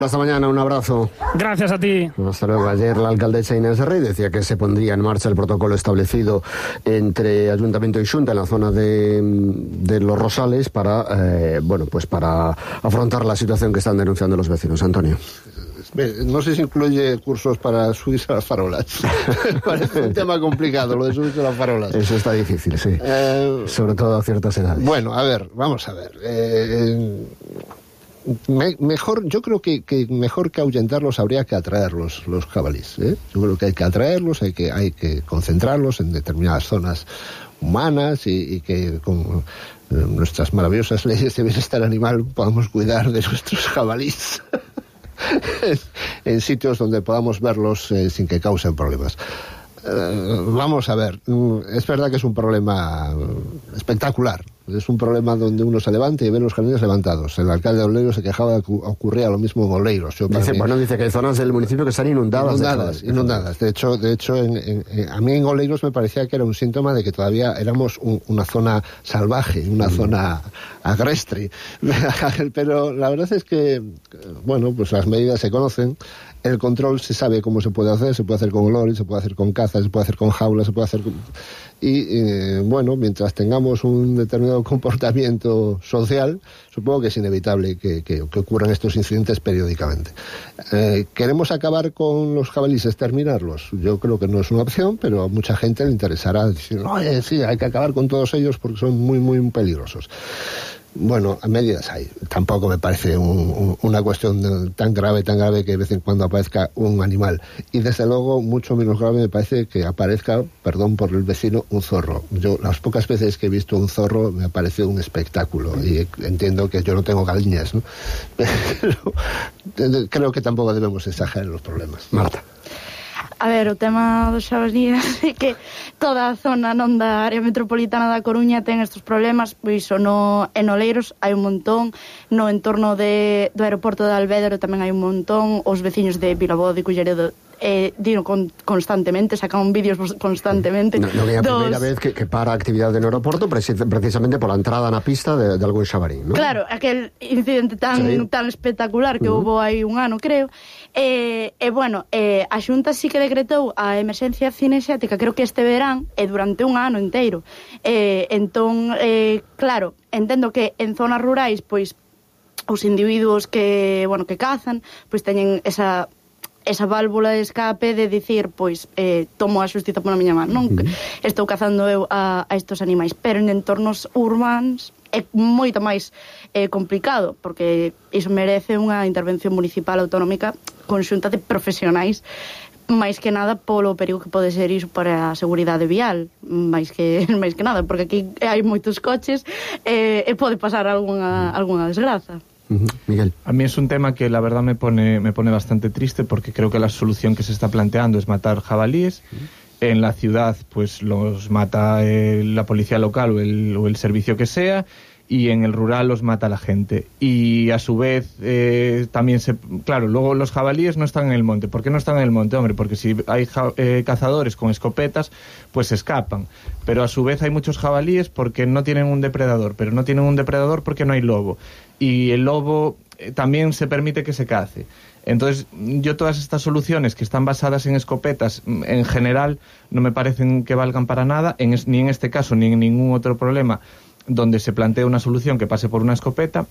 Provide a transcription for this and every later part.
Hasta mañana, un abrazo. Gracias a ti. Hasta luego. Ayer la alcaldesa Inés Rey decía que se pondría en marcha el protocolo establecido entre Ayuntamiento y Xunta en la zona de Los Rosales para, para afrontar la situación que están denunciando los vecinos. Antonio. No sé si incluye cursos para subirse a las farolas. Parece un tema complicado lo de subirse a las farolas. Eso está difícil, sí. Sobre todo a ciertas edades. Bueno, vamos a ver. Mejor, yo creo que mejor que ahuyentarlos habría que atraerlos, los jabalíes, ¿eh? Yo creo que hay que atraerlos, hay que concentrarlos en determinadas zonas humanas y que con nuestras maravillosas leyes de bienestar animal podamos cuidar de nuestros jabalíes en sitios donde podamos verlos sin que causen problemas. Vamos a ver, es verdad que es un problema espectacular, es un problema donde uno se levanta y ve los jardines levantados. El alcalde de Oleiros se quejaba de que ocurría lo mismo en Oleiros. Dice que hay zonas del municipio que están inundadas. De hecho, a mí en Oleiros me parecía que era un síntoma de que todavía éramos una zona salvaje, una zona agreste. Pero la verdad es que, pues las medidas se conocen. El control se sabe cómo se puede hacer con olores, se puede hacer con cazas, se puede hacer con jaulas, se puede hacer con... mientras tengamos un determinado comportamiento social, supongo que es inevitable que ocurran estos incidentes periódicamente. ¿Queremos acabar con los jabalíes, exterminarlos? Yo creo que no es una opción, pero a mucha gente le interesará decir, sí, hay que acabar con todos ellos porque son muy, muy peligrosos. Bueno, medidas hay. Tampoco me parece una cuestión tan grave que de vez en cuando aparezca un animal. Y desde luego, mucho menos grave me parece que aparezca, perdón por el vecino, un zorro. Yo, las pocas veces que he visto un zorro, me parece un espectáculo. Y entiendo que yo no tengo gallinas, ¿no? Pero creo que tampoco debemos exagerar los problemas. Marta. A ver, o tema dos xabalíes é que toda a zona non da área metropolitana da Coruña ten estes problemas, pois en Oleiros hai un montón, no entorno do aeroporto de Alvedro tamén hai un montón, os veciños de Vilaboa de Culleredo dino constantemente, sacan vídeos constantemente. Non é a primeira vez que para a actividade no aeroporto precisamente pola entrada na pista de algún xabarí, non? Claro, aquel incidente tan espectacular que houve hai un ano, creo. A Xunta sí que decretou a emerxencia cinexética, creo que este verán, e durante un ano inteiro. Claro, entendo que en zonas rurais, pois, os individuos que cazan, pois teñen esa válvula de escape de dicir, pois, tomo a xustiza pola miña man, non? Estou cazando eu a estos animais, pero en entornos urbanos é moito máis complicado, porque iso merece unha intervención municipal autonómica conxunta de profesionais, máis que nada polo perigo que pode ser iso para a seguridade vial, máis que nada, porque aquí hai moitos coches e pode pasar algunha desgraza. Miguel. A mí es un tema que la verdad me pone bastante triste, porque creo que la solución que se está planteando es matar jabalíes. En la ciudad pues los mata la policía local o el servicio que sea, y en el rural los mata la gente. Y a su vez también claro, luego los jabalíes no están en el monte. ¿Por qué no están en el monte? Hombre, porque si hay cazadores con escopetas, pues se escapan. Pero a su vez hay muchos jabalíes porque no tienen un depredador, pero no tienen un depredador porque no hay lobo. Y el lobo también se permite que se cace. Entonces, yo todas estas soluciones que están basadas en escopetas, en general, no me parecen que valgan para nada, ni en este caso, ni en ningún otro problema donde se plantea una solución que pase por una escopeta.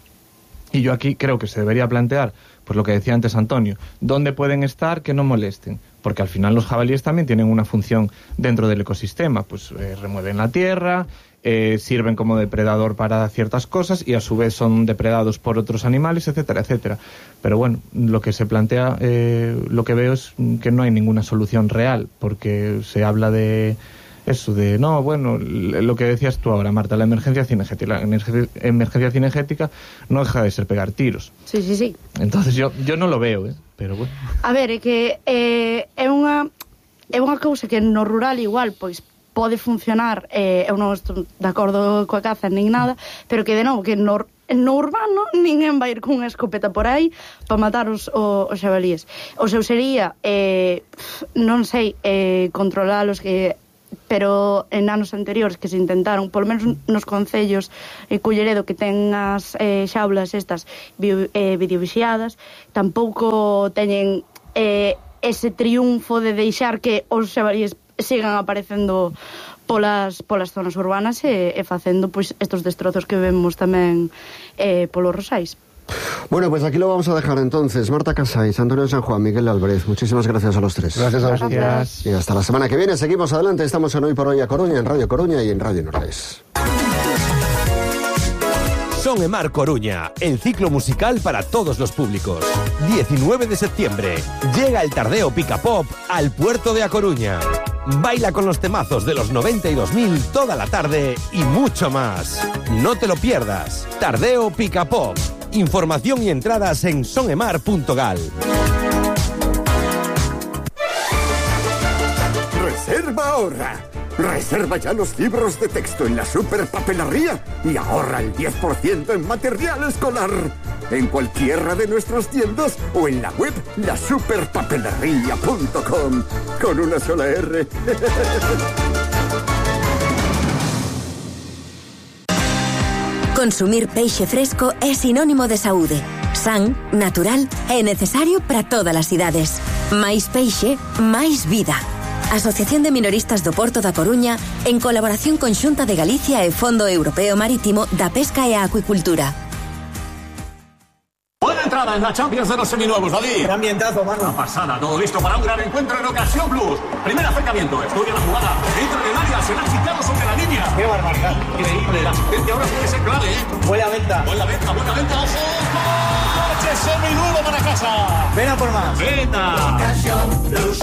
Y yo aquí creo que se debería plantear, pues lo que decía antes Antonio, dónde pueden estar que no molesten, porque al final los jabalíes también tienen una función dentro del ecosistema, pues remueven la tierra, sirven como depredador para ciertas cosas y a su vez son depredados por otros animales, etcétera, etcétera. Pero bueno, lo que se plantea, lo que veo es que no hay ninguna solución real, porque se habla de eso, de no, bueno, lo que decías tú ahora, Marta, la emergencia cinegética. La emergencia cinegética no deja de ser pegar tiros. Sí. Entonces yo no lo veo, pero bueno. A ver, é que é unha cousa que no rural igual, pois, pode funcionar, eu non estou de acordo coa caza nin nada, pero que de novo, que no urbano ninguén vai ir cunha escopeta por aí para matar os xabalíes. O seu sería, non sei, controlalos, que pero en anos anteriores que se intentaron, polo menos nos concellos Culleredo que ten as xaulas estas videovixiadas, tampouco teñen ese triunfo de deixar que os xabalíes sigan aparecendo polas zonas urbanas e facendo pois estos destrozos que vemos tamén polos Rosais. Bueno, pues aquí lo vamos a dejar entonces. Marta Casais, Antonio San Juan, Miguel Álvarez, muchísimas gracias a los tres. Gracias a vosotros. Y hasta la semana que viene, seguimos adelante. Estamos en Hoy por Hoy a Coruña, en Radio Coruña y en Radio Nordés. Son Emar Coruña, el ciclo musical para todos los públicos. 19 de septiembre, llega el Tardeo Pica Pop al puerto de A Coruña. Baila con los temazos de los 92.000 toda la tarde y mucho más. No te lo pierdas. Tardeo Pica Pop. Información y entradas en sonemar.gal. Reserva ahora. Reserva ya los libros de texto en la Superpapelería y ahorra el 10% en material escolar. En cualquiera de nuestras tiendas o en la web lasuperpapelería.com. Con una sola R. Consumir peixe fresco é sinónimo de saúde. San, natural e necesario para todas as idades. Máis peixe, máis vida. Asociación de Minoristas do Porto da Coruña, en colaboración con Xunta de Galicia e Fondo Europeo Marítimo da Pesca e a Acuicultura. Buena entrada en la Champions de los seminuevos, David. Gran ambientazo, mano. Una pasada, todo listo para un gran encuentro en Ocasión Plus. Primer acercamiento, estudia la jugada, entra en el área, será chicado sobre la línea. Qué barbaridad. Increíble, la asistencia ahora tiene que ser clave, ¿eh? Buena venta. Buena venta, ojo. ¡Coche seminuevo para casa! Ven a por más. ¡Venta! Ocasión Plus.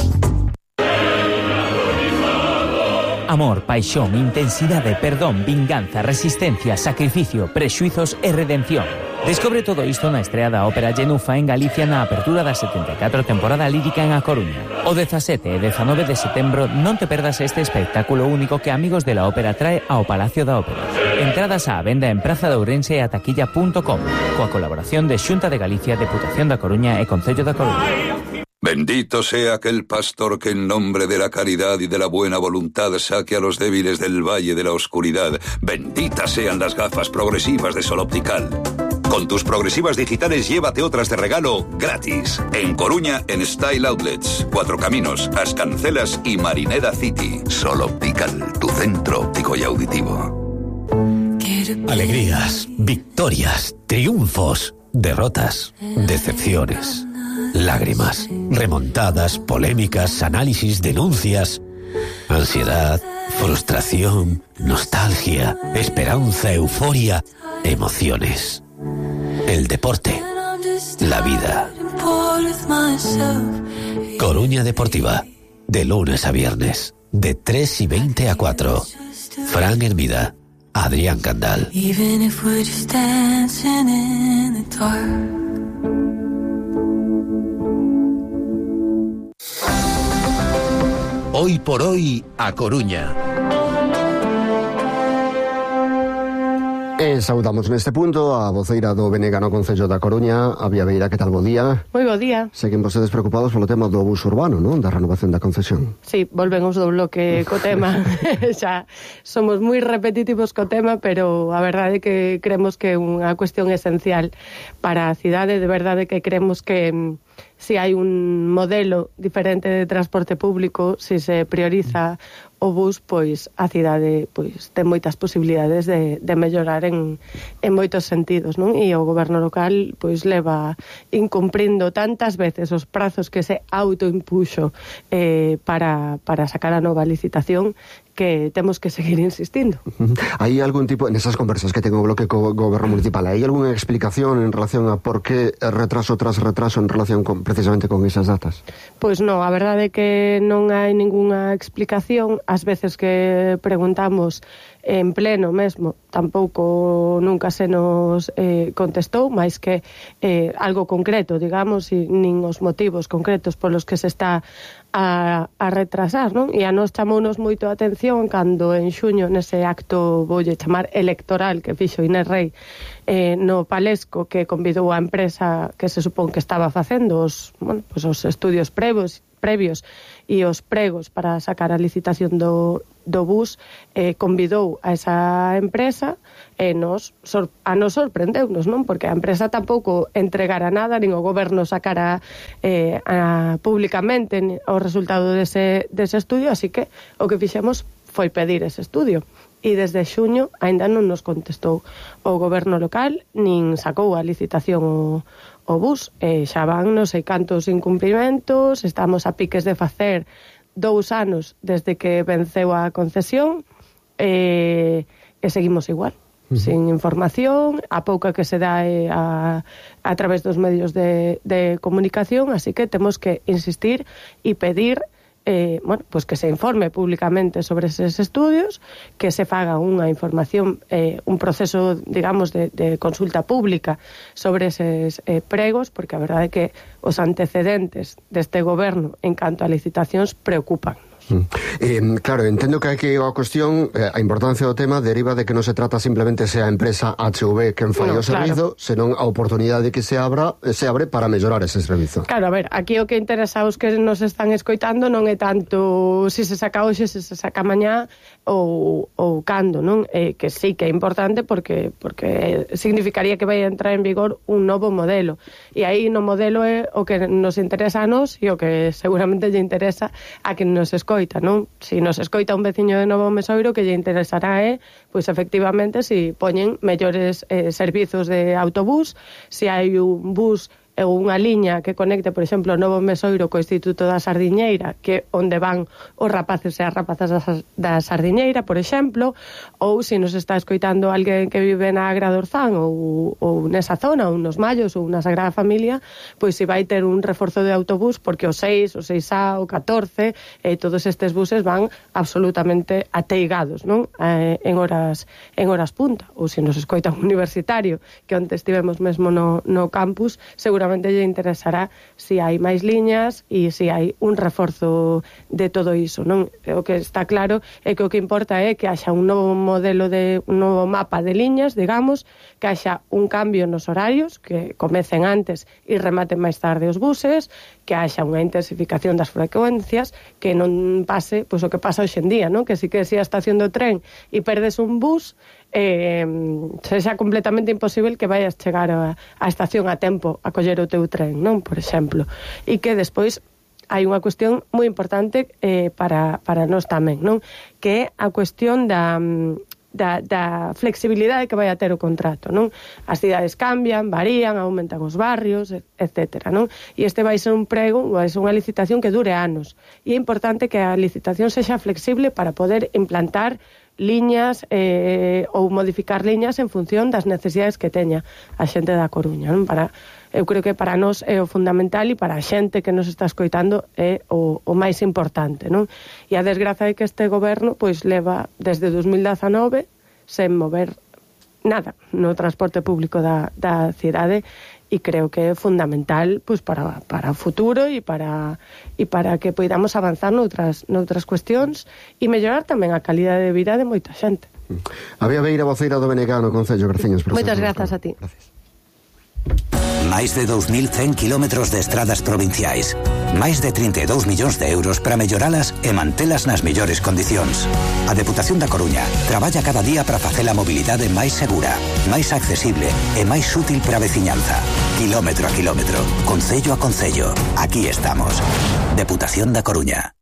Amor, paixón, intensidade, perdón, vinganza, resistencia, sacrificio, prexuizos e redención. Descobre todo isto na estrea da Ópera Genufa en Galicia na apertura da 74 temporada lírica en A Coruña. O 17 e 19 de setembro non te perdas este espectáculo único que Amigos de la Ópera trae ao Palacio da Ópera. Entradas á venda en Praza de Ourense e a taquilla.com, coa colaboración de Xunta de Galicia, Deputación da Coruña e Concello da Coruña. Bendito sea aquel pastor que en nombre de la caridad y de la buena voluntad saque a los débiles del valle de la oscuridad. Benditas sean las gafas progresivas de Sol Optical. Con tus progresivas digitales llévate otras de regalo gratis. En Coruña, en Style Outlets, Cuatro Caminos, Ascancelas y Marineda City. Sol Optical, tu centro óptico y auditivo. Alegrías, victorias, triunfos, derrotas, decepciones, lágrimas, remontadas, polémicas, análisis, denuncias, ansiedad, frustración, nostalgia, esperanza, euforia, emociones. El deporte, la vida. Coruña Deportiva, de lunes a viernes, de 3:20 a 4. Fran Hermida, Adrián Candal. Hoy por Hoy a Coruña. Saudamos neste punto a voceira do BNG no Concello da Coruña, a Beira, que tal, bo día? Moi bo día. Seguen vostedes preocupados polo tema do bus urbano, non? Da renovación da concesión. Sí, volvemos do bloque co tema. Xa somos moi repetitivos co tema, pero a verdade é que creemos que é unha cuestión esencial para a cidade, de verdade que creemos que si hai un modelo diferente de transporte público, si se prioriza o bus, pois a cidade pois ten moitas posibilidades de mellorar en moitos sentidos, non? E o goberno local pois leva incumprindo tantas veces os prazos que se autoimpuxo para sacar a nova licitación, que temos que seguir insistindo. Hai algún tipo, nesas conversas que ten o bloque co goberno municipal, hai algunha explicación en relación a por que retraso tras retraso en relación precisamente con esas datas? Pois non, a verdade é que non hai ningunha explicación. As veces que preguntamos en pleno mesmo, tampouco nunca se nos contestou, máis que algo concreto, digamos, e nin os motivos concretos polos que se está a retrasar, non? E a nos chamounos moito a atención cando en xuño, nese acto, voulle chamar electoral, que fixo Inés Rei no Palesco, que convidou a empresa que se supón que estaba facendo os estudios previos previos e os pregos para sacar a licitación do bus, convidou a esa empresa e a nos sorprendeunos, non? Porque a empresa tampouco entregara nada, nin o goberno sacara públicamente o resultado dese estudio, así que o que fixemos foi pedir ese estudio. E desde xuño aínda non nos contestou o goberno local, nin sacou a licitación o bus. Xa van non sei cantos incumprimentos, estamos a piques de facer 2 anos desde que venceu a concesión e seguimos igual, sin información, a pouca que se dá a través dos medios de comunicación, así que temos que insistir e pedir pues que se informe públicamente sobre eses estudios, que se faga unha información, un proceso, digamos, de consulta pública sobre eses pregos, porque a verdade é que os antecedentes deste goberno en canto a licitacións preocupan. Claro, entendo que aquí a cuestión, a importancia do tema deriva de que non se trata simplemente se a empresa HV quen fai o servizo, senón a oportunidade que se abre para mellorar ese servizo. Claro, a ver, aquí o que interesa aos que nos están escoitando non é tanto se saca hoxe, se saca mañá ou cando, non? Que sí que é importante porque significaría que vai entrar en vigor un novo modelo, e aí no modelo é o que nos interesa a nos e o que seguramente lle interesa a quen nos escoita, non? Si nos escoita un veciño de Novo Mesoiro, que lle interesará pois efectivamente, si poñen mellores servizos de autobús, si hai un bus ou unha liña que conecte, por exemplo, Novo Mesoiro co Instituto da Sardiñeira, que onde van os rapaces e as rapazas da Sardiñeira, por exemplo, ou se nos está escoitando alguén que vive na Agra do Orzán ou nesa zona, ou nos Mallos, ou na Sagrada Familia, pois se vai ter un reforzo de autobús, porque o 6, o 6A, o 14, todos estes buses van absolutamente ateigados, non? En horas punta. Ou se nos escoita un universitario, que onte estivemos mesmo no campus, seguramente lle interesará se hai máis liñas e se hai un reforzo de todo iso, non? O que está claro é que o que importa é que haxa un novo modelo un novo mapa de liñas, digamos, que haxa un cambio nos horarios, que comecen antes e rematen máis tarde os buses, que haxa unha intensificación das frecuencias, que non pase pois o que pasa hoxe en día, non? Que si que si a estación do tren e perdes un bus, sexa completamente imposible que vayas chegar a estación a tempo a coller o teu tren, non? Por exemplo. E que despois hai unha cuestión moi importante para nós tamén, non? Que é a cuestión da flexibilidade que vai a ter o contrato, non? As cidades cambian, varían, aumentan os barrios, etcétera, non? E este vai ser un prego, vai ser unha licitación que dure anos. E é importante que a licitación sexa flexible para poder implantar liñas ou modificar liñas en función das necesidades que teña a xente da Coruña, non? Eu creo que para nós é o fundamental e para a xente que nos está escoitando é o máis importante, non? E a desgraza é que este goberno pois leva desde 2019 sen mover nada no transporte público da cidade, e creo que é fundamental pois para o futuro e para que poidamos avanzar noutras cuestións e mellorar tamén a calidade de vida de moita xente. Había Beira, voceira do BNG no Concello. Graciñas. Moitas grazas a ti. Gracias. Máis de 2.100 kilómetros de estradas provinciais, máis de 32 millóns de euros para melloralas e mantelas nas mellores condicións. A Deputación da Coruña traballa cada día para facer a mobilidade máis segura, máis accesible e máis útil para a veciñanza. Kilómetro a kilómetro, concello a concello, aquí estamos. Deputación da Coruña.